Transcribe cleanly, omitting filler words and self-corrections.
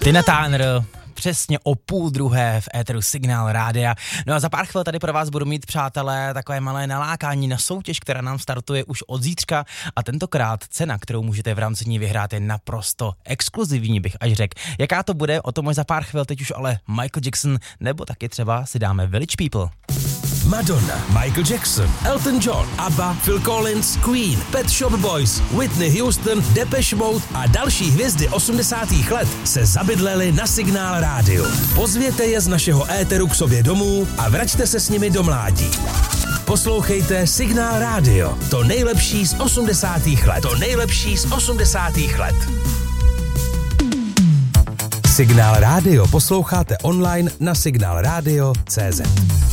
Tina Turner, přesně o 12:30 v éteru Signál rádia. No a za pár chvil tady pro vás budu mít, přátelé, takové malé nalákání na soutěž, která nám startuje už od zítřka a tentokrát cena, kterou můžete v rámci ní vyhrát, je naprosto exkluzivní, bych až řekl. Jaká to bude, o tom až za pár chvil, teď už ale Michael Jackson, nebo taky třeba si dáme Village People. Madonna, Michael Jackson, Elton John, ABBA, Phil Collins, Queen, Pet Shop Boys, Whitney Houston, Depeche Mode a další hvězdy 80. let se zabydleli na Signál rádiu. Pozvěte je z našeho éteru k sobě domů a vraťte se s nimi do mládí. Poslouchejte Signál rádio, to nejlepší z 80. let. To nejlepší z 80. let. Signál rádio posloucháte online na signálradio.cz.